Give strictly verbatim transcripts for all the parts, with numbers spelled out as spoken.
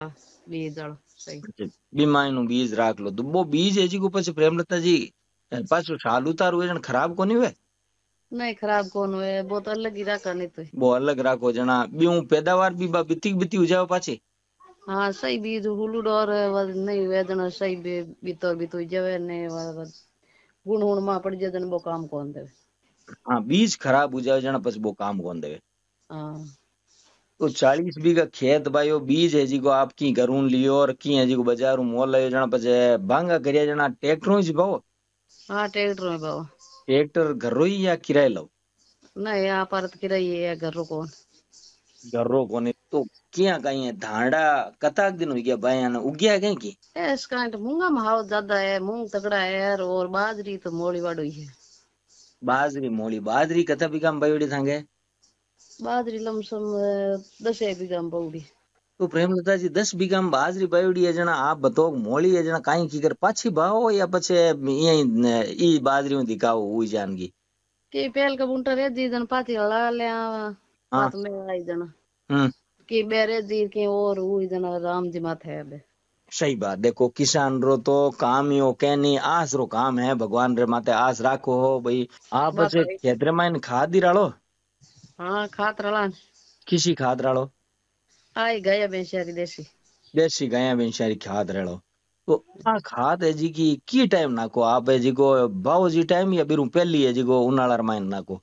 बीज वाला सही बीमारी નું બીજ રાખ લો તો બહુ બીજ હજી કો પછી પ્રેમલતાજી પાછું સાલ ઉતારવું જણ ખરાબ કોની હોય नहीं खराब कौन हुए बहुत अलग ही रखा नहीं तो બહુ અલગ રાખો જણા બીઉ પેદાવાર બી બીતી બીતી ઉજાવ પાછી हाँ सही बीज हुलू डोर नहीं वेदना सही बीतो बीतो जवे ने गुण गुण में पड़ जाए वो काम कौन दे हाँ बीज खराब उजाव जણા પછી બહુ કામ કોણ દેવે हाँ तो चालीस बीघा खेत भाई बीज है जी को आप की घरून लियो और की है जी को बाजारू मोल ले जना पछे भांगा करिया जना ट्रैक्टर जी भाव हाँ ट्रैक्टर में भाव ट्रैक्टर घरो ही या किराए लो नहीं यहाँ पर किराए है घर को घरो कोने तो क्या कहीं है धांडा कताक दिन हो गया भाई ने उग्या कहीं की इसका मूंगा में हाव ज्यादा है मूंग तगड़ा है और बाजरी तो मोड़ी वाड़ी है बाजरी मोली बाजरी कथा बीघा में भाई थांगे बाजरी लमसम दस एक बीघा में बउड़ी तो प्रेमलता जी दस बीघा में बाजरी बायोडी है जना आप बताओ मोली है जना कहीं की कर पाछी भाव या पछे ई बाजरी में दिखाओ हुई जानगी कि पहल का बुंटा रे दी जन पाती ला ले पात में आई जना हम्म कि बेरे दी के और हुई जना राम जी माथे है बे सही बात देखो किसान रो तो काम यो के नहीं आस रो काम है भगवान रे माते आस राखो हो भाई आप पछे खेतर में खाद डालो हाँ खाद रला किसी खाद डालो आई गया बेचारी देसी देसी गाया बेचारी खाद डालो तो आ खाद है जी की की टाइम नाको आप है जी को भाव जी टाइम या बिरु पहली है जी को उनाळा माइन नाको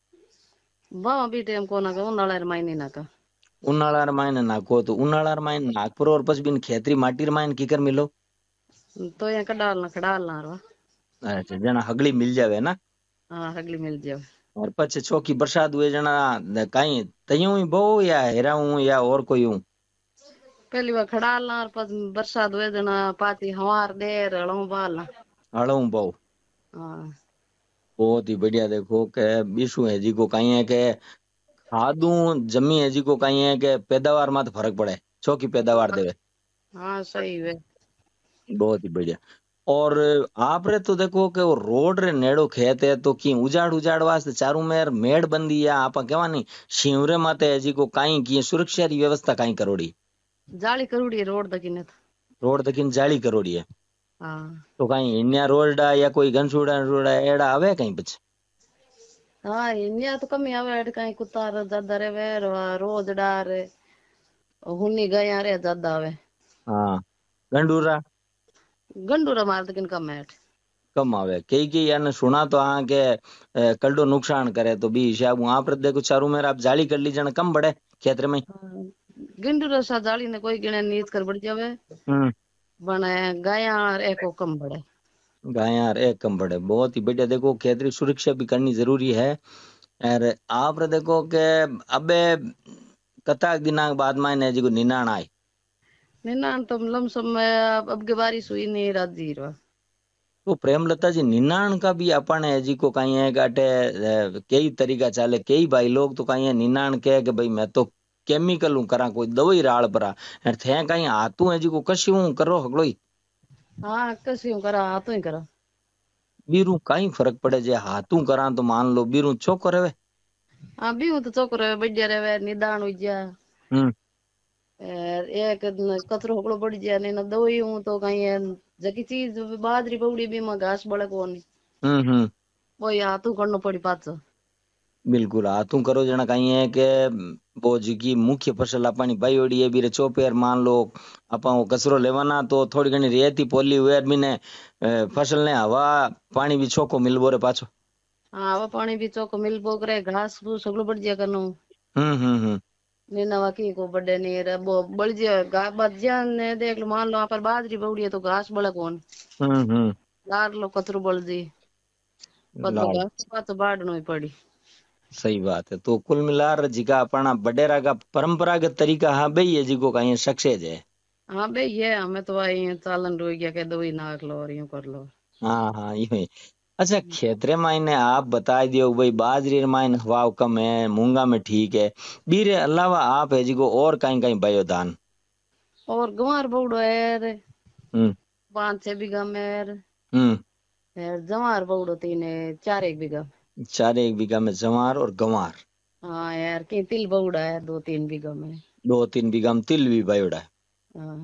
भाव भी टाइम को नाका उनाळा माइन नाका उनाळा माइन नाको तो उनाळा माइन नागपुर और पछ बिन खेतरी माटी माइन कीकर मिलो तो यहाँ कडालना कडालना रो अच्छा जना हगली मिल जावे ना हाँ हगली मिल जावे और पछे चौकी बरसात हुए जना कहीं तयूं ही बो या हेराऊं या और कोई हूं पहली बार खडालना और पछ बरसात हुए जना पाती हवार देर हड़ों बालना हड़ों बो हाँ बहुत ही बढ़िया देखो के बीसू है जी को कहीं है के खादू जमी है जी को कहीं है के पैदावार में फर्क पड़े चौकी पैदावार देवे हाँ सही है बहुत ही बढ़िया और आप रे तो देखो कि वो रोड रे नेड़ो खेत है तो की उजाड़ उजाड़ वास्ते चारू मेर मेड़ बंदी है आप केवा नहीं शिवरे माते है जी को कहीं की सुरक्षा री व्यवस्था कहीं करोड़ी जाली करोड़ी रोड दकिने रोड दकिन जाली करोड़ी है हाँ तो कहीं इन्या रोड या कोई घनसूड़ा रोड एड़ा आवे कहीं पछ हाँ इन्या तो कमी आवे कहीं कुत्ता ज्यादा रे रोज डार हुनी गया रे ज्यादा आवे हाँ गंडूरा गंडूरा मार दकिन कम है कम आवे कई कई याने सुना तो हाँ के कल्डो नुकसान करे तो भी हिसाब वहां पर देखो चारू मेर आप जाली कर लीजिए कम बढ़े खेतर में गंडूरा सा जाली ने कोई गिने नीच कर बढ़ जावे हम्म बने गाया एको कम बढ़े गाया एक कम बढ़े बहुत ही बढ़िया देखो खेतरी सुरक्षा भी करनी जरूरी है और आप देखो के अबे कताक दिना बाद में ने जी निनाण आए निनाण तो लमसम अब के बारिश हुई नहीं राजी रो तो प्रेमलता जी निनाण का भी अपन है जी को कहीं है गाटे कई तरीका चाले कई भाई लोग तो कहीं है निनाण कहे कि भाई मैं तो केमिकल हूं करा कोई दवाई राल परा थे कहीं हाथू है जी को कशी हूं करो हगलो ही हाँ कशी हूं करा हाथू ही करा बीरू कहीं फर्क पड़े जे हाथू करा तो मान लो बीरू चौको रहे हाँ भी तो चौको रहे बढ़िया रहे निदान हो जा हम्म एक कचरो हकड़ो पड़ जाए ने दवाई हूं तो कहीं जकी चीज बाजरी पौड़ी भी में घास बड़े को नहीं हम्म हम्म वो हाथू करनो पड़ी पाचो बिल्कुल हाथू करो जना कहीं है के वो जी की मुख्य फसल अपनी भाई ओडी है बीरे चौपेर मान लो अपा वो कचरो लेवाना तो थोड़ी घनी रेती पोली हुए बिने फसल ने हवा पानी भी छोको मिलबो रे पाछो हाँ हवा पानी भी चौको मिल बोक रहे घास फूस सगलो बढ़ जाए करनो हम्म हम्म हम्म नीना वाकी को बड़े नहीं रे वो बढ़ जाए घास बजिया ने देख लो मान लो यहाँ पर बाजरी पौड़ी है तो घास बड़े कौन हम्म हम्म लार लो कचरो बढ़ जी बदलो लाल घास पात बाढ़ ही पड़ी सही बात है तो कुल मिलार जिका अपना बडेरा का परंपरागत तरीका हाँ बई है जिको कहीं सक्सेस है हाँ बे ये हमें तो आई चालन रोई गया कह दो ही नाक लो और यूं कर लो हाँ हाँ यूं ही अच्छा खेतरे मायने आप बता दियो भाई बाजरी मायने हवा कम है मूंगा में ठीक है बीरे अलावा आप है जिको और कहीं कहीं बयो दान और गंवार बउड़ो है रे हम्म पांच छह बीघा में हम्म है जवार बउड़ो तीन है चार एक बीघा चार एक बीघा में जवार और गंवार हाँ यार की तिल बउड़ा है दो तीन बीघा में दो तीन बीघा में तिल भी बयोड़ा है हाँ